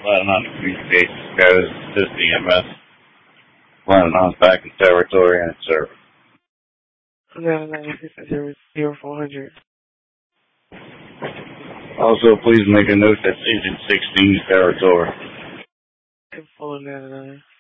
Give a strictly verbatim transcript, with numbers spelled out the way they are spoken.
Planning on communications goes, assist E M S. Planning on backing territory and service. nine nine six zero zero four hundred. Also, please make a note that's Agent sixteen territory. And four nine nine.